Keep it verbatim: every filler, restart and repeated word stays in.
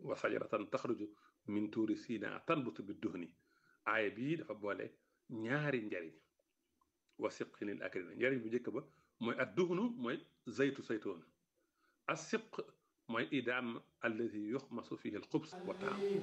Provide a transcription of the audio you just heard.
wa sajaratan taxruju min tuuri siina tanbutu bi duhni aaya bii dafa boole ñaari njariñ wa siqinil akrina njariñ bu njëkk ba mooy ad duhnu mooy zaytu saytoon as siq mooy idaam alladi yuxmasu fihi al xubs wa taam